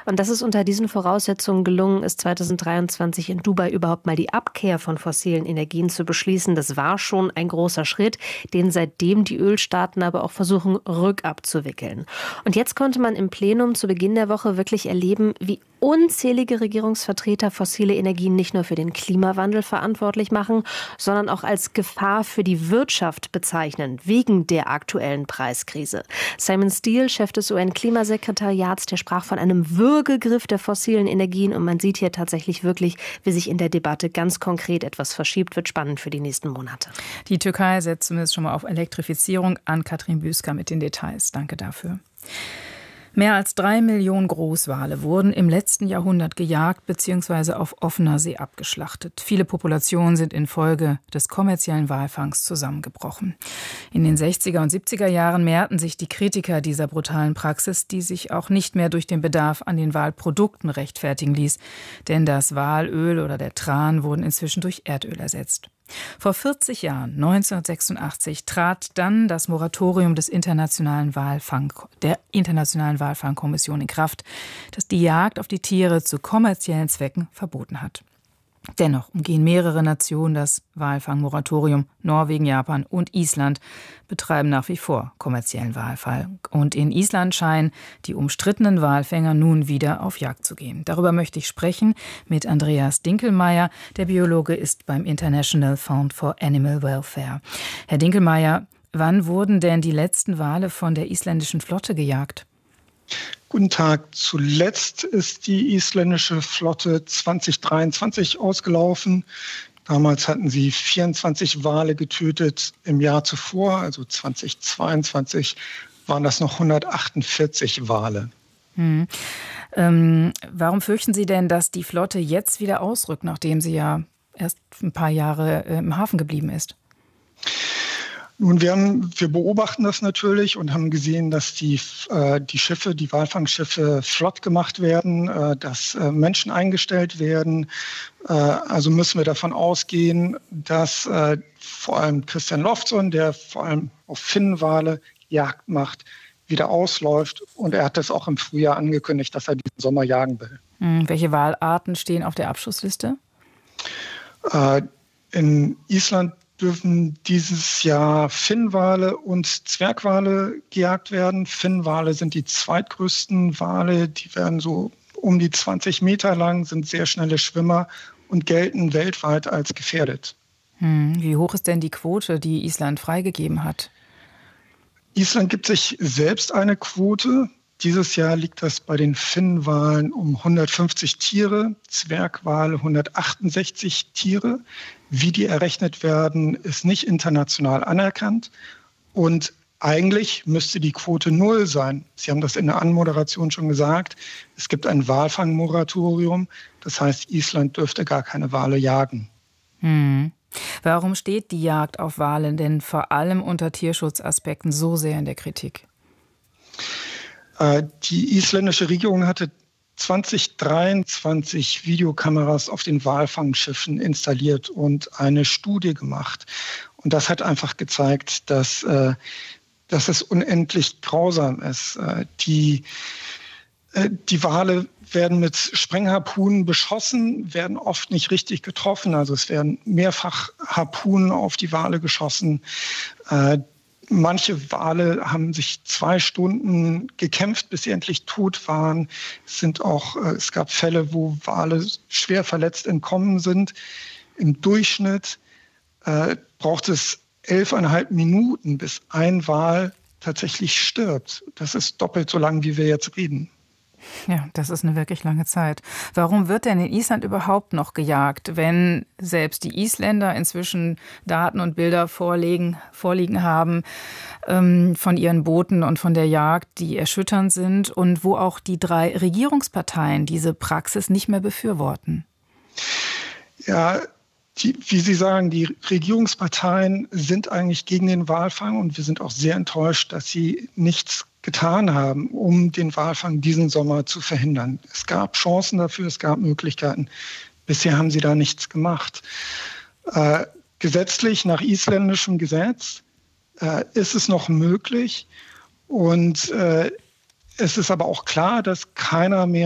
Und dass es unter diesen Voraussetzungen gelungen ist, 2023 in Dubai überhaupt mal die Abkehr von fossilen Energien zu beschließen, das war schon ein großer Schritt, den seitdem die Ölstaaten aber auch versuchen, rückabzuwickeln. Und jetzt konnte man im Plenum zu Beginn der Woche wirklich erleben, wie unzählige Regierungsvertreter fossile Energien nicht nur für den Klimawandel verantwortlich machen, sondern auch als Gefahr für die Wirtschaft bezeichnen, wegen der aktuellen Preiskrise. Simon Steele, Chef des UN-Klimasekretariats, der sprach von einem Würgegriff der fossilen Energien und man sieht hier tatsächlich wirklich, wie sich in der Debatte ganz konkret etwas verschiebt. Wird spannend für die nächsten Monate. Die Türkei setzt zumindest schon mal auf Elektrifizierung an. Katrin Büsker mit den Details. Danke dafür. Mehr als 3 Millionen Großwale wurden im letzten Jahrhundert gejagt bzw. auf offener See abgeschlachtet. Viele Populationen sind infolge des kommerziellen Walfangs zusammengebrochen. In den 60er und 70er Jahren mehrten sich die Kritiker dieser brutalen Praxis, die sich auch nicht mehr durch den Bedarf an den Walprodukten rechtfertigen ließ. Denn das Walöl oder der Tran wurden inzwischen durch Erdöl ersetzt. Vor 40 Jahren, 1986, trat dann das Moratorium der Internationalen Walfangkommission in Kraft, das die Jagd auf die Tiere zu kommerziellen Zwecken verboten hat. Dennoch umgehen mehrere Nationen das Walfangmoratorium. Norwegen, Japan und Island betreiben nach wie vor kommerziellen Walfang. Und in Island scheinen die umstrittenen Walfänger nun wieder auf Jagd zu gehen. Darüber möchte ich sprechen mit Andreas Dinkelmeyer. Der Biologe ist beim International Fund for Animal Welfare. Herr Dinkelmeyer, wann wurden denn die letzten Wale von der isländischen Flotte gejagt? Guten Tag. Zuletzt ist die isländische Flotte 2023 ausgelaufen. Damals hatten sie 24 Wale getötet. Im Jahr zuvor, also 2022, waren das noch 148 Wale. Warum fürchten Sie denn, dass die Flotte jetzt wieder ausrückt, nachdem sie ja erst ein paar Jahre im Hafen geblieben ist? Nun, wir beobachten das natürlich und haben gesehen, dass die Walfangschiffe flott gemacht werden, dass Menschen eingestellt werden. Also müssen wir davon ausgehen, dass vor allem Christian Loftsson, der vor allem auf Finnwale Jagd macht, wieder ausläuft. Und er hat das auch im Frühjahr angekündigt, dass er diesen Sommer jagen will. Welche Walarten stehen auf der Abschussliste? In Island dürfen dieses Jahr Finnwale und Zwergwale gejagt werden. Finnwale sind die zweitgrößten Wale. Die werden so um die 20 Meter lang, sind sehr schnelle Schwimmer und gelten weltweit als gefährdet. Wie hoch ist denn die Quote, die Island freigegeben hat? Island gibt sich selbst eine Quote. Dieses Jahr liegt das bei den Finnwalen um 150 Tiere, Zwergwale 168 Tiere. Wie die errechnet werden, ist nicht international anerkannt. Und eigentlich müsste die Quote 0 sein. Sie haben das in der Anmoderation schon gesagt. Es gibt ein Walfangmoratorium. Das heißt, Island dürfte gar keine Wale jagen. Warum steht die Jagd auf Wale denn vor allem unter Tierschutzaspekten so sehr in der Kritik? Die isländische Regierung hatte 2023 Videokameras auf den Walfangschiffen installiert und eine Studie gemacht. Und das hat einfach gezeigt, dass es unendlich grausam ist. Die Wale werden mit Sprengharpunen beschossen, werden oft nicht richtig getroffen. Also es werden mehrfach Harpunen auf die Wale geschossen. Manche Wale haben sich 2 Stunden gekämpft, bis sie endlich tot waren. Es gab Fälle, wo Wale schwer verletzt entkommen sind. Im Durchschnitt braucht es 11,5 Minuten, bis ein Wal tatsächlich stirbt. Das ist doppelt so lang, wie wir jetzt reden. Ja, das ist eine wirklich lange Zeit. Warum wird denn in Island überhaupt noch gejagt, wenn selbst die Isländer inzwischen Daten und Bilder vorliegen haben von ihren Booten und von der Jagd, die erschütternd sind und wo auch die 3 Regierungsparteien diese Praxis nicht mehr befürworten? Ja, wie Sie sagen, die Regierungsparteien sind eigentlich gegen den Walfang und wir sind auch sehr enttäuscht, dass sie nichts getan haben, um den Walfang diesen Sommer zu verhindern. Es gab Chancen dafür, es gab Möglichkeiten. Bisher haben sie da nichts gemacht. Gesetzlich, nach isländischem Gesetz, ist es noch möglich. Und es ist aber auch klar, dass keiner mehr